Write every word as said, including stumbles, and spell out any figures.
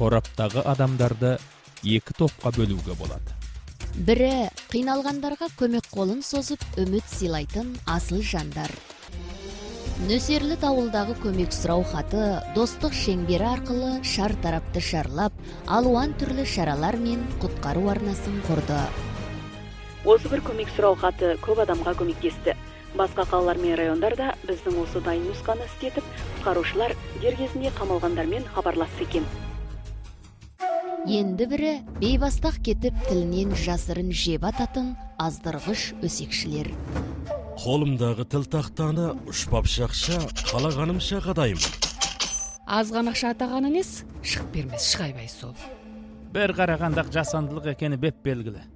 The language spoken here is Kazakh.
тораптагы адамдарды эки топко бөлүүгө болот. Бири кыйналгандарга көмөк колун созуп үмүт сыйлайтын асыл жандар. Нөсерлі ауылдағы көмек сұрау хаты достық шеңбері арқылы шар тарапты шарлап, алуан түрлі шаралар мен құтқару арнасын құрды. Осы бір көмек сұрау хаты көп адамға көмектесті. Басқа қалалар мен райондарда біздің осы дайын нұсқаны істетіп, құтқарушылар дер кезінде қамалғандармен хабарласты екен. Енді бірі бейбастақ кетіп тілінен жасырын жеп ататын аздырғыш өсекшілер. Қолымдағы тыл тақтаны ұшпап шақша, қалағанымша қадайым. Азған ақша атаған емес, шығып бермес шығайбай сол. Бір қарағандақ жасандылық екені беп белгілі.